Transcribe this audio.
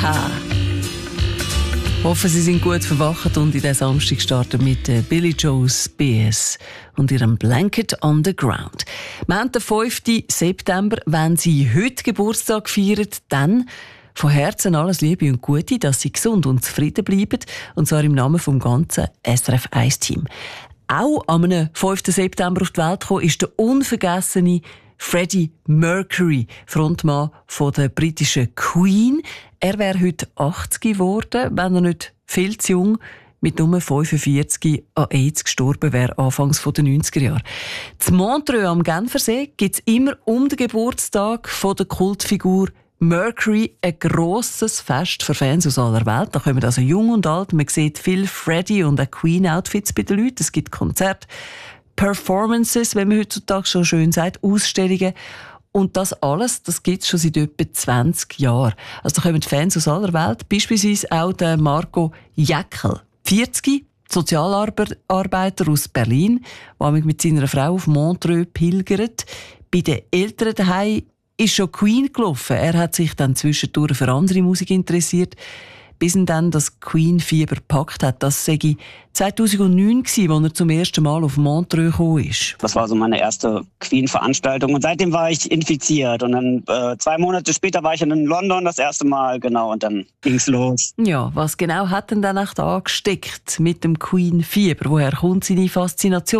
Hoffe, Sie sind gut verwacht und in diesen Samstag starten mit Billy Joe Spears und ihrem Blanket on the Ground. Wir haben den 5. September. Wenn Sie heute Geburtstag feiern, dann von Herzen alles Liebe und Gute, dass Sie gesund und zufrieden bleiben. Und zwar im Namen vom ganzen SRF 1-Team. Auch am 5. September auf die Welt gekommen ist der unvergessene Freddie Mercury, Frontmann von der britischen Queen. Er wäre heute 80 geworden, wenn er nicht viel zu jung mit nur 45 an AIDS gestorben wäre, anfangs der 90er Jahre. In Montreux am Genfersee gibt es immer um den Geburtstag von der Kultfigur Mercury ein grosses Fest für Fans aus aller Welt. Da kommen also jung und alt. Man sieht viele Freddie- und auch Queen-Outfits bei den Leuten. Es gibt Konzerte, Performances, wenn man heutzutage schon schön sagt, Ausstellungen. Und das alles, das gibt es schon seit etwa 20 Jahren. Also da kommen Fans aus aller Welt. Beispielsweise auch der Marco Jäckel, 40, Sozialarbeiter aus Berlin, der mit seiner Frau auf Montreux pilgert. Bei den Eltern daheim ist schon Queen gelaufen. Er hat sich dann zwischendurch für andere Musik interessiert, bis ihn dann das Queen-Fieber gepackt hat. Das sei 2009 gewesen, als er zum ersten Mal auf Montreux gekommen ist. Das war so meine erste Queen-Veranstaltung und seitdem war ich infiziert. Und dann 2 Monate später war ich in London das erste Mal, genau, und dann ging's los. Ja, was genau hat denn dann angesteckt mit dem Queen-Fieber? Woher kommt seine Faszination?